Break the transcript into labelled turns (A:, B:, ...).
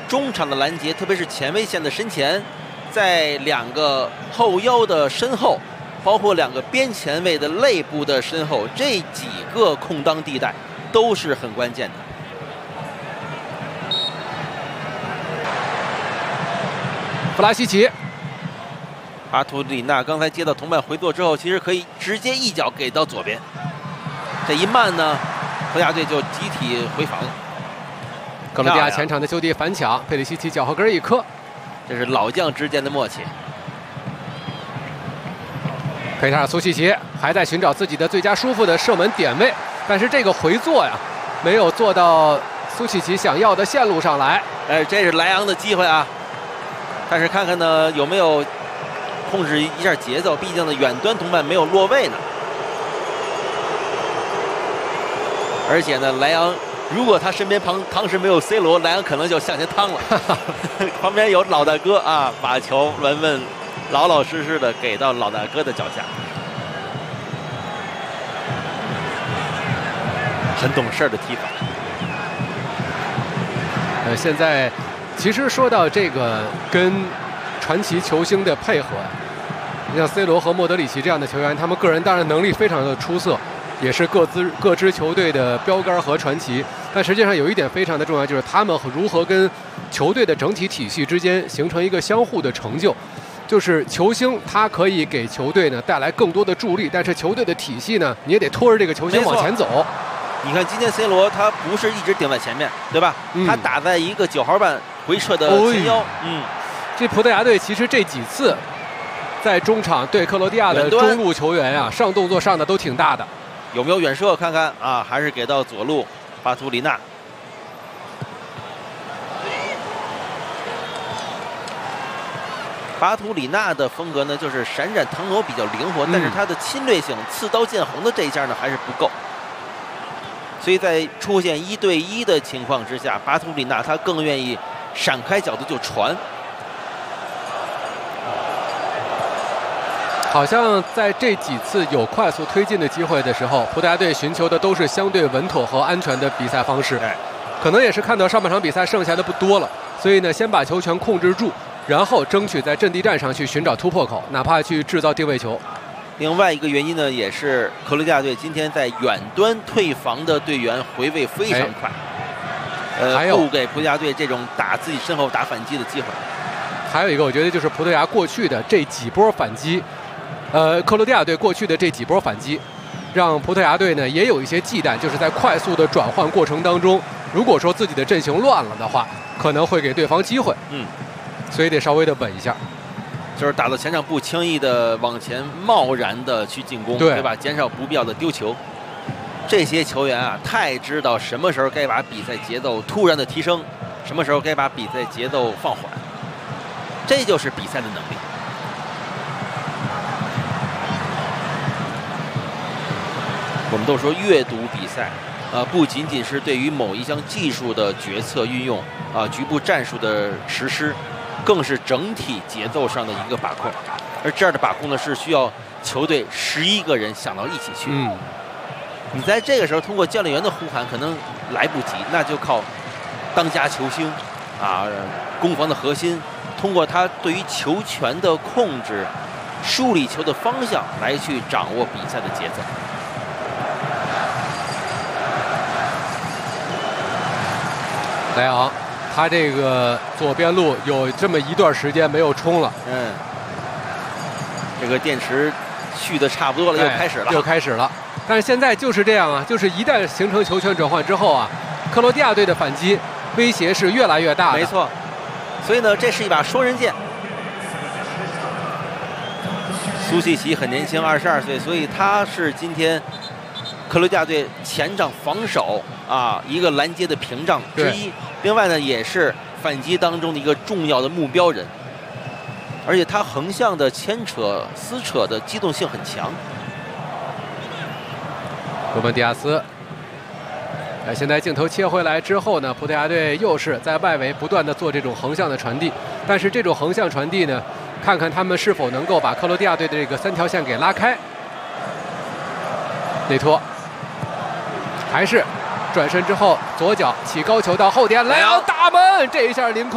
A: 中场的拦截，特别是前卫线的身前，在2个后腰的身后，包括2个边前卫的肋部的身后，这几个空当地带都是很关键的。
B: 弗拉西奇。
A: 巴图里纳刚才接到同伴回做之后，其实可以直接一脚给到左边。这一慢呢，葡萄牙队就集体回防了。
B: 克罗地亚前场的就地反抢，佩里西奇脚后跟一磕，
A: 这是老将之间的默契。
B: 佩塔尔苏西奇还在寻找自己的最佳舒服的射门点位，但是这个回做呀，没有做到苏西奇想要的线路上来。
A: 哎，这是莱昂的机会啊！但是看看呢有没有控制一下节奏，毕竟呢远端同伴没有落位呢。而且呢，莱昂如果他身边当时没有 C 罗，莱昂可能就向前趟了。旁边有老大哥啊，把球稳老老实实的给到老大哥的脚下，很懂事的踢法。
B: 现在其实说到这个跟传奇球星的配合，你像 C 罗和莫德里奇这样的球员，他们个人当然能力非常的出色，也是各支球队的标杆和传奇。但实际上有一点非常的重要，就是他们如何跟球队的整体体系之间形成一个相互的成就。就是球星他可以给球队呢带来更多的助力，但是球队的体系呢，你也得拖着这个球星往前走。
A: 你看今天 C 罗他不是一直顶在前面，对吧？他打在一个9号半回撤的前腰。
B: 这葡萄牙队其实这几次在中场对克罗地亚的中路球员啊，上动作上的都挺大的。
A: 有没有远射？看看啊，还是给到左路巴图里纳。巴图里纳的风格呢，就是闪闪腾挪比较灵活，但是他的侵略性、刺刀见红的这一下呢还是不够。所以在出现1对1的情况之下，巴图里纳他更愿意闪开角度就传。
B: 好像在这几次有快速推进的机会的时候，葡萄牙队寻求的都是相对稳妥和安全的比赛方式。可能也是看到上半场比赛剩下的不多了，所以呢，先把球权控制住，然后争取在阵地战上去寻找突破口，哪怕去制造定位球。
A: 另外一个原因呢，也是克罗地亚队今天在远端退防的队员回位非常快，不给葡萄牙队这种打自己身后打反击的机会。
B: 还有一个，我觉得就是葡萄牙过去的这几波反击，克罗地亚队过去的这几波反击，让葡萄牙队呢也有一些忌惮，就是在快速的转换过程当中，如果说自己的阵型乱了的话，可能会给对方机会。所以得稍微的稳一下。
A: 就是打到前场不轻易的往前贸然的去进攻，对吧？减少不必要的丢球。这些球员啊，太知道什么时候该把比赛节奏突然的提升，什么时候该把比赛节奏放缓，这就是比赛的能力。我们都说阅读比赛，不仅仅是对于某一项技术的决策运用，局部战术的实施。更是整体节奏上的一个把控，而这样的把控呢，是需要球队11个人想到一起去。你在这个时候通过教练员的呼喊可能来不及，那就靠当家球星攻防的核心，通过他对于球权的控制、梳理球的方向来去掌握比赛的节奏。
B: 莱昂。他这个左边路有这么一段时间没有冲了，
A: 这个电池续的差不多了，又开始了。
B: 但是现在就是这样啊，就是一旦形成球权转换之后啊，克罗地亚队的反击威胁是越来越大的。
A: 没错，所以呢，这是一把双刃剑。苏西奇很年轻，22岁，所以他是今天克罗地亚队前场防守一个拦截的屏障之一。另外呢，也是反击当中的一个重要的目标人，而且他横向的牵扯、撕扯的机动性很强。
B: 鲁本迪亚斯，现在镜头切回来之后呢，葡萄牙队又是在外围不断的做这种横向的传递，但是这种横向传递呢，看看他们是否能够把克罗地亚队的这个3条线给拉开。内托，还是。转身之后，左脚起高球到后点，莱昂大门，这一下凌空。